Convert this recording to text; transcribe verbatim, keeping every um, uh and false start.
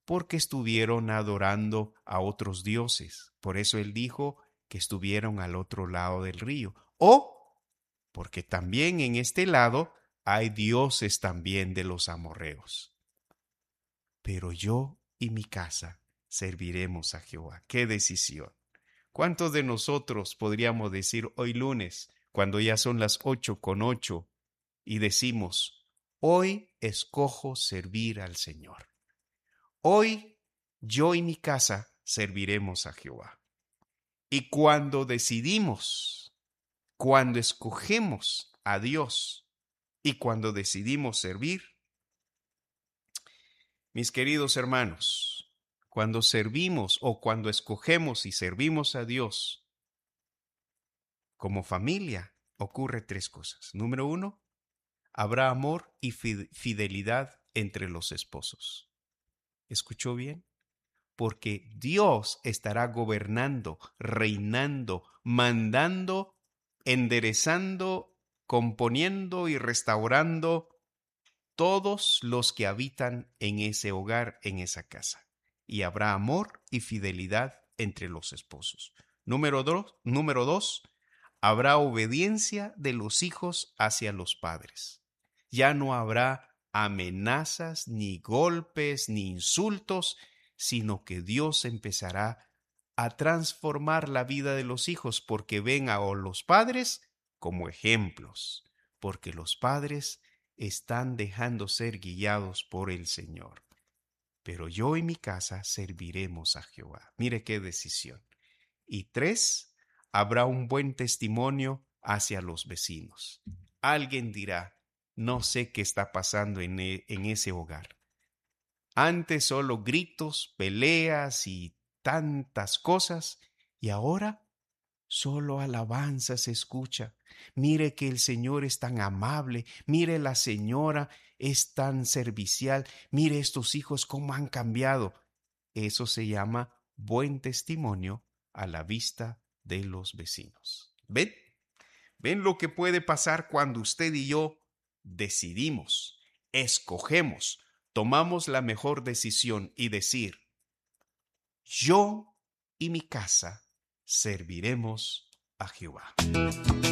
porque estuvieron adorando a otros dioses. Por eso él dijo que estuvieron al otro lado del río. O porque también en este lado hay dioses también de los amorreos. Pero yo y mi casa serviremos a Jehová. ¡Qué decisión! ¿Cuántos de nosotros podríamos decir hoy lunes, cuando ya son las ocho con ocho, y decimos, hoy escojo servir al Señor? Hoy yo y mi casa serviremos a Jehová. Y cuando decidimos, cuando escogemos a Dios y cuando decidimos servir, mis queridos hermanos, cuando servimos o cuando escogemos y servimos a Dios como familia, ocurre tres cosas. Número uno, habrá amor y fidelidad entre los esposos. ¿Escuchó bien? Porque Dios estará gobernando, reinando, mandando, enderezando, componiendo y restaurando todos los que habitan en ese hogar, en esa casa. Y habrá amor y fidelidad entre los esposos. Número dos, número dos, habrá obediencia de los hijos hacia los padres. Ya no habrá amenazas, ni golpes, ni insultos, sino que Dios empezará a transformar la vida de los hijos porque ven a los padres como ejemplos, porque los padres están dejando ser guiados por el Señor. Pero yo y mi casa serviremos a Jehová. Mire qué decisión. Y tres, habrá un buen testimonio hacia los vecinos. Alguien dirá, no sé qué está pasando en, e- en ese hogar. Antes solo gritos, peleas y tantas cosas, y ahora solo alabanza se escucha. Mire que el Señor es tan amable, mire la señora es tan servicial, mire estos hijos cómo han cambiado. Eso se llama buen testimonio a la vista de los vecinos. ¿Ven? ¿Ven lo que puede pasar cuando usted y yo decidimos, escogemos, tomamos la mejor decisión y decir, yo y mi casa serviremos a Jehová?